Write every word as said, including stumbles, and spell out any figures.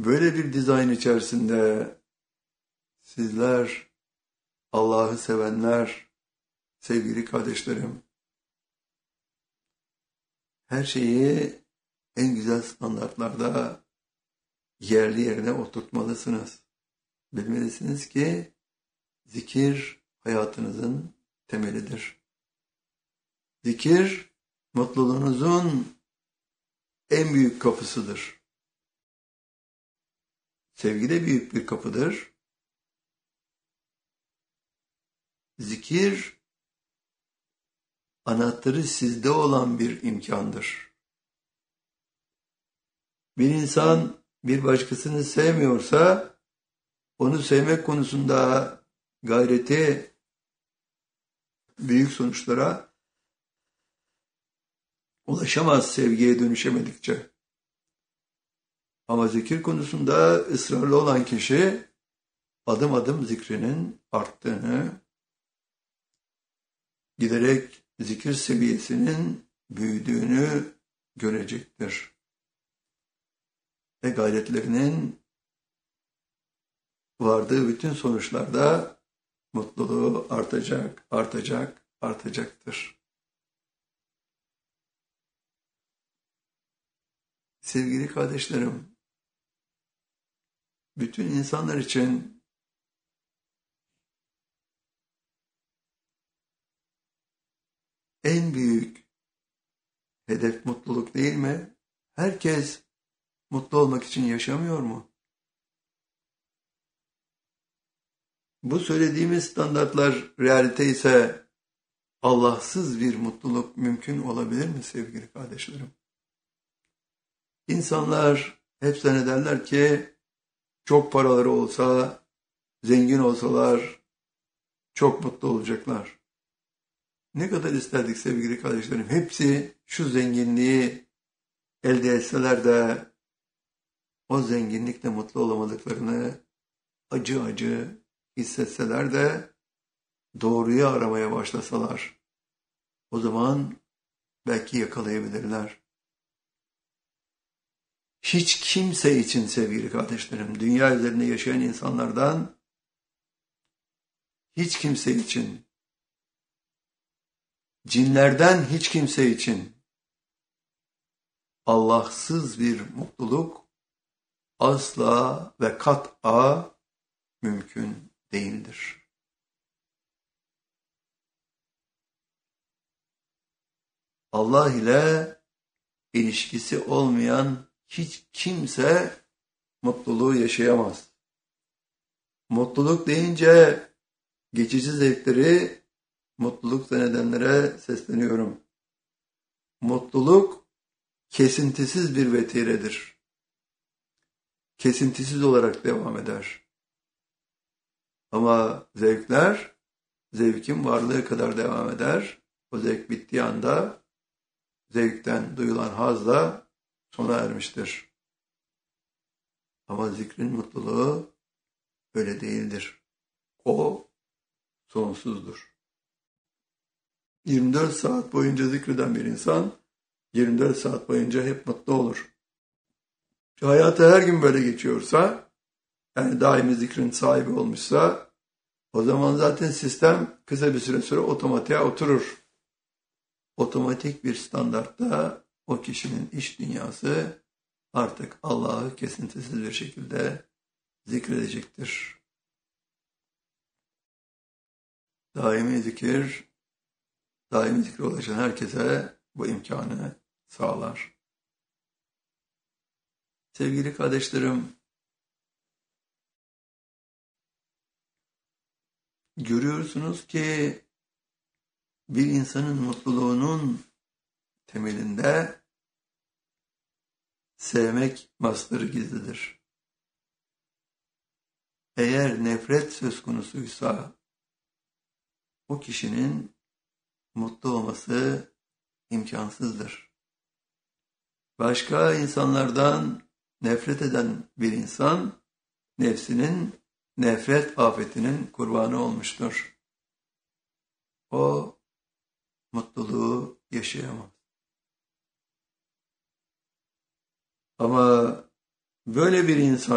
Böyle bir dizayn içerisinde sizler, Allah'ı sevenler, sevgili kardeşlerim, her şeyi en güzel standartlarda yerli yerine oturtmalısınız. Bilmelisiniz ki zikir hayatınızın temelidir. Zikir mutluluğunuzun en büyük kapısıdır. Sevgi de büyük bir kapıdır. Zikir anahtarı sizde olan bir imkandır. Bir insan bir başkasını sevmiyorsa onu sevmek konusunda gayreti büyük sonuçlara ulaşamaz sevgiye dönüşemedikçe. Ama zikir konusunda ısrarlı olan kişi adım adım zikrinin arttığını, giderek zikir seviyesinin büyüdüğünü görecektir. Ve gayretlerinin vardığı bütün sonuçlarda mutluluğu artacak, artacak, artacaktır. Sevgili kardeşlerim, bütün insanlar için en büyük hedef mutluluk değil mi? Herkes mutlu olmak için yaşamıyor mu? Bu söylediğimiz standartlar realite ise Allahsız bir mutluluk mümkün olabilir mi sevgili kardeşlerim? İnsanlar hep zannederler ki çok paraları olsa, zengin olsalar çok mutlu olacaklar. Ne kadar isterdik sevgili kardeşlerim, hepsi şu zenginliği elde etseler de o zenginlikle mutlu olamadıklarını acı acı hissetseler de doğruyu aramaya başlasalar, o zaman belki yakalayabilirler. Hiç kimse için sevgili kardeşlerim, dünya üzerinde yaşayan insanlardan hiç kimse için, cinlerden hiç kimse için Allahsız bir mutluluk asla ve kat'a mümkün değildir. Allah ile ilişkisi olmayan hiç kimse mutluluğu yaşayamaz. Mutluluk deyince geçici zevkleri mutluluk zannedenlere sesleniyorum. Mutluluk kesintisiz bir vetiredir. Kesintisiz olarak devam eder. Ama zevkler, zevkin varlığı kadar devam eder. O zevk bittiği anda zevkten duyulan haz da sona ermiştir. Ama zikrin mutluluğu öyle değildir. O sonsuzdur. yirmi dört saat boyunca zikreden bir insan yirmi dört saat boyunca hep mutlu olur. Şu hayatı her gün böyle geçiyorsa, yani daimi zikrin sahibi olmuşsa, o zaman zaten sistem kısa bir süre sonra otomatiğe oturur. Otomatik bir standartta o kişinin iç dünyası artık Allah'ı kesintisiz bir şekilde zikredecektir. Daimi zikir, daimi zikre ulaşan herkese bu imkanı sağlar. Sevgili kardeşlerim, görüyorsunuz ki bir insanın mutluluğunun temelinde sevmek mastarı gizlidir. Eğer nefret söz konusuysa o kişinin mutlu olması imkansızdır. Başka insanlardan nefret eden bir insan nefsinin nefret afetinin kurbanı olmuştur. O mutluluğu yaşayamaz. Ama böyle bir insan